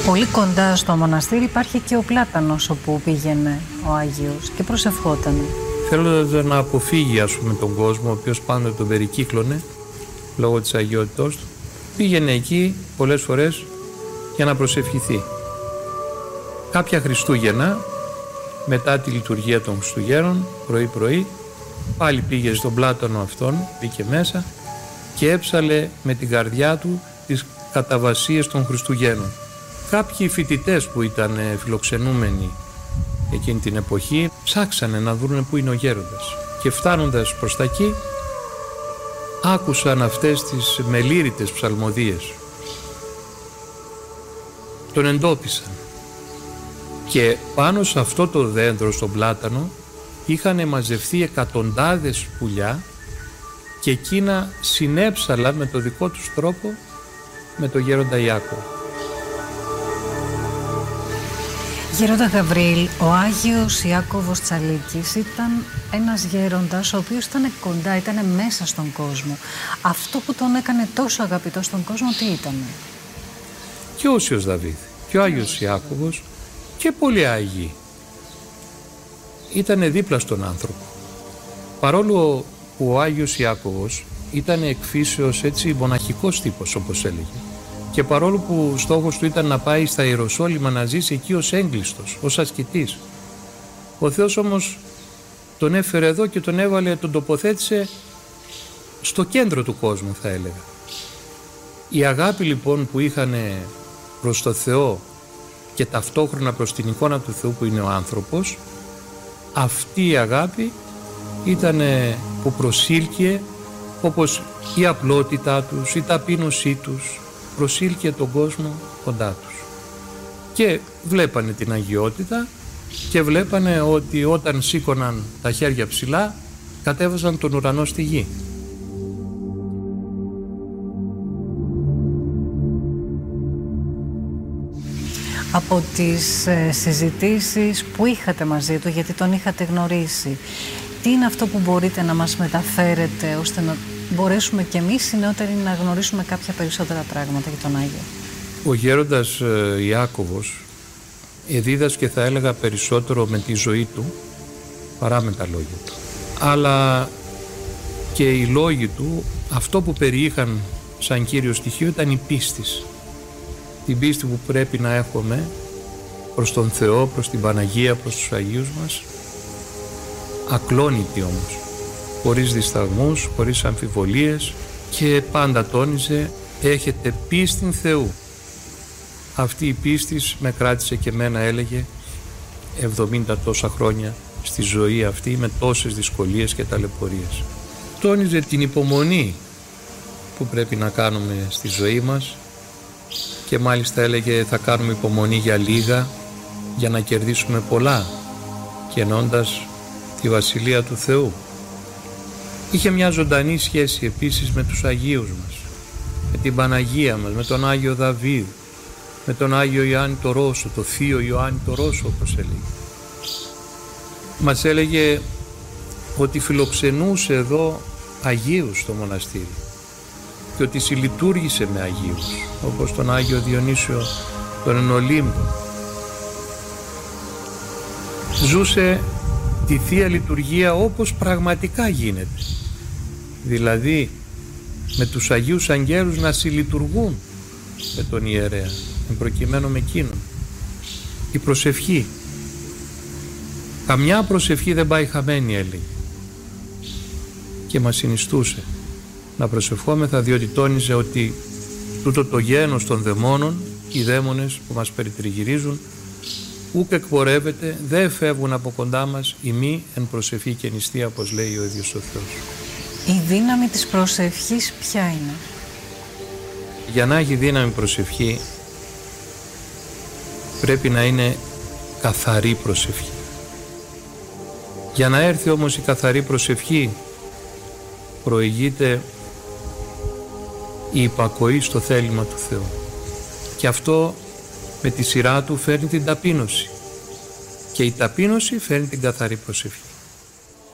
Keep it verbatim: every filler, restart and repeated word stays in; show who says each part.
Speaker 1: Πολύ κοντά στο μοναστήρι υπάρχει και ο Πλάτανος όπου πήγαινε ο Άγιος και προσευχότανε.
Speaker 2: Θέλοντας να αποφύγει ας πούμε τον κόσμο, ο οποίος πάντοτε τον περικύκλωνε λόγω της αγιότητός του, πήγαινε εκεί πολλές φορές για να προσευχηθεί. Κάποια Χριστούγεννα, μετά τη λειτουργία των Χριστουγέννων, πρωί-πρωί, πάλι πήγε στον Πλάτανο αυτόν, μπήκε μέσα και έψαλε με την καρδιά του τις καταβασίες των Χριστουγέννων. Κάποιοι φοιτητές που ήταν φιλοξενούμενοι εκείνη την εποχή ψάξανε να βρουν πού είναι ο γέροντας και φτάνοντας προς τα εκεί άκουσαν αυτές τις μελήρητες ψαλμοδίες. Τον εντόπισαν και πάνω σε αυτό το δέντρο, στον Πλάτανο, είχαν μαζευτεί εκατοντάδες πουλιά και εκείνα συνέψαλαν με το δικό τους τρόπο με το γέροντα Ιάκωβο.
Speaker 1: Γέροντα Γαβρίλ, ο Άγιος Ιάκωβος Τσαλίκης ήταν ένας γέροντας ο οποίος ήταν κοντά, ήταν μέσα στον κόσμο. Αυτό που τον έκανε τόσο αγαπητό στον κόσμο, τι ήτανε?
Speaker 2: Και ο Όσιος Δαβίδ και ο Άγιος Ιάκωβος και πολλοί Άγιοι ήτανε δίπλα στον άνθρωπο. Παρόλο που ο Άγιος Ιάκωβος ήταν εκ φύσεως έτσι μοναχικός τύπος, όπως έλεγε, και παρόλο που στόχος του ήταν να πάει στα Ιεροσόλυμα να ζήσει εκεί ως έγκλειστος, ως ασκητής, ο Θεός όμως τον έφερε εδώ και τον έβαλε, τον τοποθέτησε στο κέντρο του κόσμου, θα έλεγα. Η αγάπη λοιπόν που είχαν προς το Θεό και ταυτόχρονα προς την εικόνα του Θεού που είναι ο άνθρωπος, αυτή η αγάπη ήταν που προσήλκε, όπως η απλότητά τους, η ταπείνωσή τους, προσήλκε τον κόσμο κοντά τους. Και βλέπανε την αγιότητα και βλέπανε ότι όταν σήκωναν τα χέρια ψηλά κατέβαζαν τον ουρανό στη γη.
Speaker 1: Από τις ε, συζητήσεις που είχατε μαζί του, γιατί τον είχατε γνωρίσει, τι είναι αυτό που μπορείτε να μας μεταφέρετε ώστε να μπορέσουμε κι εμείς οι νεότεροι να γνωρίσουμε κάποια περισσότερα πράγματα για τον Άγιο?
Speaker 2: Ο γέροντας ε, Ιάκωβος εδίδασκε, θα έλεγα, περισσότερο με τη ζωή του παρά με τα λόγια του. Αλλά και οι λόγοι του, αυτό που περιείχαν σαν κύριο στοιχείο ήταν η πίστη. Την πίστη που πρέπει να έχουμε προς τον Θεό, προς την Παναγία, προς τους Αγίους μας, ακλόνητη όμως, χωρίς δισταγμούς, χωρίς αμφιβολίες, και πάντα τόνιζε έχετε πίστην Θεού. Αυτή η πίστη με κράτησε και μένα, έλεγε, εβδομήντα τόσα χρόνια στη ζωή αυτή με τόσες δυσκολίες και ταλαιπωρίες. Τόνιζε την υπομονή που πρέπει να κάνουμε στη ζωή μας και μάλιστα έλεγε θα κάνουμε υπομονή για λίγα για να κερδίσουμε πολλά, κενώντας τη Βασιλεία του Θεού. Είχε μια ζωντανή σχέση επίσης με τους Αγίους μας, με την Παναγία μας, με τον Άγιο Δαβίδ, με τον Άγιο Ιωάννη το Ρώσο, το θείο Ιωάννη το Ρώσο όπως έλεγε. Μας έλεγε ότι φιλοξενούσε εδώ Αγίους στο μοναστήρι και ότι συλλειτουργήσε με Αγίους, όπως τον Άγιο Διονύσιο τον Ενολύμπο. Ζούσε τη Θεία Λειτουργία όπως πραγματικά γίνεται, δηλαδή με τους Αγίους Αγγέλους να συλλειτουργούν με τον ιερέα, εν προκειμένου με εκείνον. Η προσευχή, καμιά προσευχή δεν πάει χαμένη, έλεγε, και μας συνιστούσε να προσευχόμεθα, διότι τόνιζε ότι τούτο το γένος των δαιμόνων, οι δαίμονες που μας περιτριγυρίζουν, ούκ εκπορεύεται, δεν φεύγουν από κοντά μας ημί εν προσευχή και νηστεία, όπως λέει ο ίδιος ο Θεός.
Speaker 1: Η δύναμη της προσευχής ποια είναι?
Speaker 2: Για να έχει δύναμη προσευχή πρέπει να είναι καθαρή προσευχή. Για να έρθει όμως η καθαρή προσευχή προηγείται η υπακοή στο θέλημα του Θεού. Και αυτό με τη σειρά του φέρνει την ταπείνωση. Και η ταπείνωση φέρνει την καθαρή προσευχή.